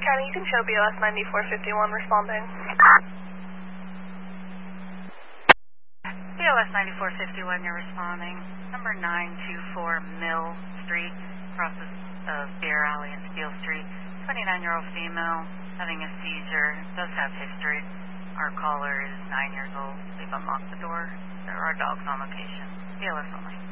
County, you can show BOS 9451 responding. BOS 9451, you're responding. Number 924 Mill Street, crosses Bear Alley and Steel Street. 29-year-old female having a seizure, does have history. Our caller is 9 years old. They've unlocked the door. There are dogs on location. BOS only.